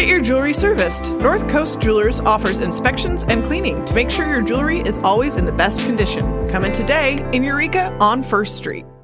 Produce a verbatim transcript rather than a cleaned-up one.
Get your jewelry serviced. North Coast Jewelers offers inspections and cleaning to make sure your jewelry is always in the best condition. Come in today in Eureka on First Street.